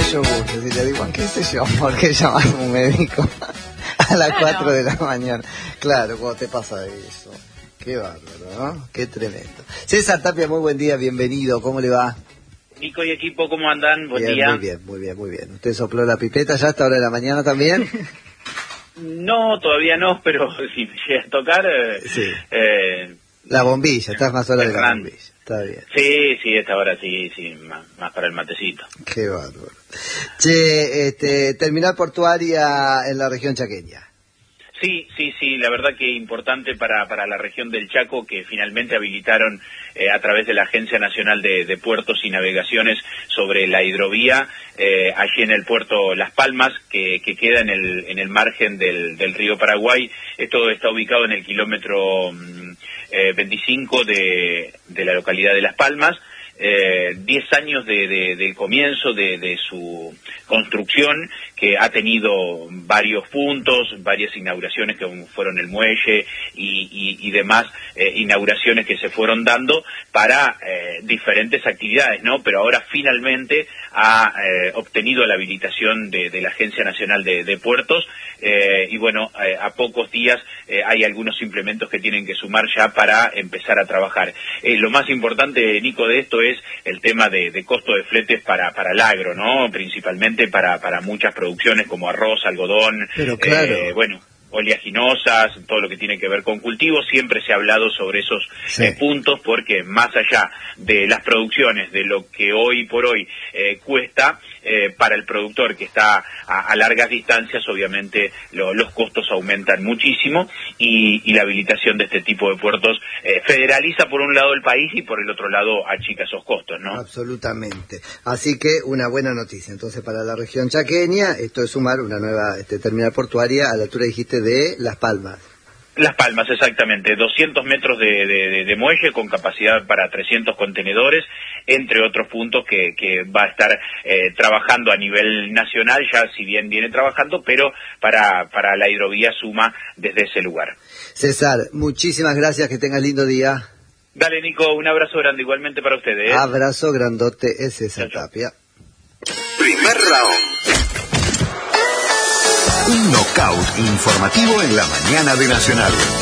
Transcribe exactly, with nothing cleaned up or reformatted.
yogur. Cecilia, digo, ¿qué sé yo? ¿Por qué llamar a un médico a las Claro. cuatro de la mañana? Claro, ¿cómo te pasa eso? Qué bárbaro, ¿no? Qué tremendo. César Tapia, muy buen día, bienvenido. ¿Cómo le va? Nico y equipo, ¿cómo andan? Buen bien, día. Muy bien, muy bien, muy bien. ¿Usted sopló la pipeta ya a esta hora de la mañana también? No, todavía no, pero si me llega a tocar... Eh, Sí. eh, La bombilla, estás más hora de la Fernando. bombilla. Está bien. sí, sí, esta hora sí, sí, más, más para el matecito. Qué bárbaro. Che, este, terminal portuaria en la región chaqueña. Sí, sí, sí, la verdad que importante para, para la región del Chaco, que finalmente habilitaron eh, a través de la Agencia Nacional de, de Puertos y Navegaciones sobre la hidrovía, eh, allí en el puerto Las Palmas, que, que queda en el, en el margen del, del río Paraguay. Esto está ubicado en el kilómetro mm, eh, veinticinco de, de la localidad de Las Palmas. Eh, diez años de, de, del comienzo de, de su construcción, que ha tenido varios puntos, varias inauguraciones que fueron el muelle y, y, y demás eh, inauguraciones que se fueron dando para eh, diferentes actividades, ¿no? Pero ahora finalmente ha eh, obtenido la habilitación de, de la Agencia Nacional de, de Puertos eh, y bueno, eh, a pocos días eh, hay algunos implementos que tienen que sumar ya para empezar a trabajar. Eh, lo más importante, Nico, de esto es el tema de, de costo de fletes para, para el agro, ¿no? Principalmente para, para muchas producciones como arroz, algodón, Pero claro. eh, bueno, oleaginosas, todo lo que tiene que ver con cultivos. Siempre se ha hablado sobre esos Sí. eh, puntos, porque más allá de las producciones, de lo que hoy por hoy eh, cuesta, eh, para el productor que está a, a largas distancias, obviamente lo, los costos aumentan muchísimo, y, y la habilitación de este tipo de puertos eh, federaliza por un lado el país y por el otro lado achica esos costos, ¿no? Absolutamente. Así que una buena noticia. Entonces, para la región chaqueña, esto es sumar una nueva este, terminal portuaria a la altura, dijiste, de Las Palmas. Las Palmas, exactamente, doscientos metros de, de, de muelle con capacidad para trescientos contenedores, entre otros puntos que, que va a estar eh, trabajando a nivel nacional, ya si bien viene trabajando, pero para, para la hidrovía suma desde ese lugar. César, muchísimas gracias, que tengas lindo día. Dale, Nico, un abrazo grande igualmente para ustedes. ¿eh? Abrazo grandote, es César Chao, chao. Tapia. Primer round. Un knockout informativo en la mañana de Nacional.